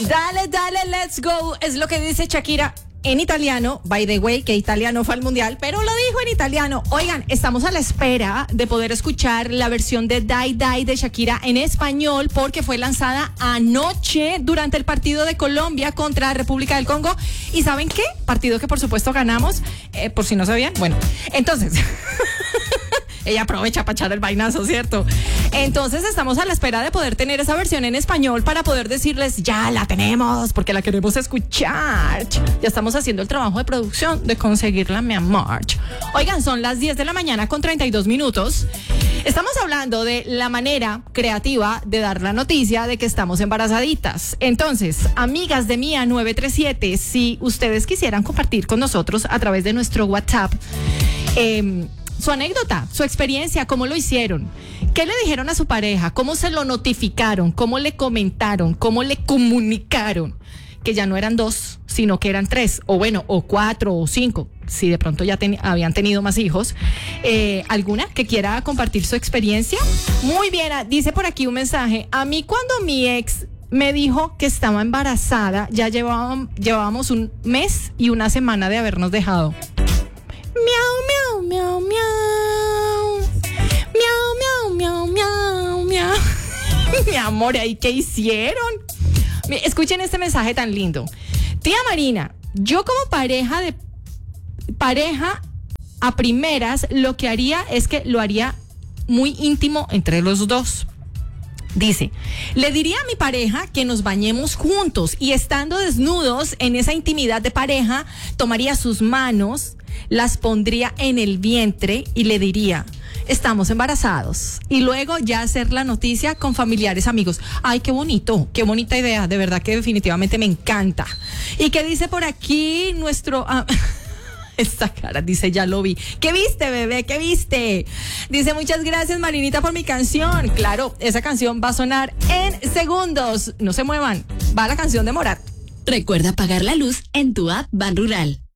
Dale, dale, let's go, es lo que dice Shakira en italiano. By the way, que italiano fue al mundial, pero lo dijo en italiano. Oigan, estamos a la espera de poder escuchar la versión de Die Die de Shakira en español, porque fue lanzada anoche durante el partido de Colombia contra República del Congo. ¿Y saben qué? Partido que por supuesto ganamos, por si no sabían. Bueno, entonces... ella aprovecha para echar el vainazo, ¿cierto? Entonces estamos a la espera de poder tener esa versión en español para poder decirles, ya la tenemos, porque la queremos escuchar. Ya estamos haciendo el trabajo de producción de conseguirla, mi amor. Oigan, son las 10 de la mañana con 32 minutos. Estamos hablando de la manera creativa de dar la noticia de que estamos embarazaditas. Entonces, amigas de Mía 937, si ustedes quisieran compartir con nosotros a través de nuestro WhatsApp, su anécdota, su experiencia, cómo lo hicieron, qué le dijeron a su pareja, cómo se lo notificaron, cómo le comentaron, cómo le comunicaron que ya no eran 2, sino que eran 3, o bueno, o 4 o 5, si de pronto ya habían tenido más hijos. ¿Alguna que quiera compartir su experiencia? Muy bien, dice por aquí un mensaje: a mí cuando mi ex me dijo que estaba embarazada, ya llevábamos un mes y una semana de habernos dejado. Miau, miau, miau, miau. Miau, miau, miau, miau, miau. Mi amor, ¿ahí qué hicieron? Escuchen este mensaje tan lindo. Tía Marina, yo como pareja a primeras, lo que haría es que lo haría muy íntimo entre los dos. Dice, le diría a mi pareja que nos bañemos juntos y estando desnudos en esa intimidad de pareja, tomaría sus manos, las pondría en el vientre y le diría, estamos embarazados. Y luego ya hacer la noticia con familiares, amigos. Ay, qué bonito, qué bonita idea, de verdad que definitivamente me encanta. ¿Y qué dice por aquí nuestro... esta cara dice, ya lo vi. ¿Qué viste, bebé? ¿Qué viste? Dice, muchas gracias, Marinita, por mi canción. Claro, esa canción va a sonar en segundos. No se muevan. Va la canción de Morat. Recuerda apagar la luz en tu app Ban Rural.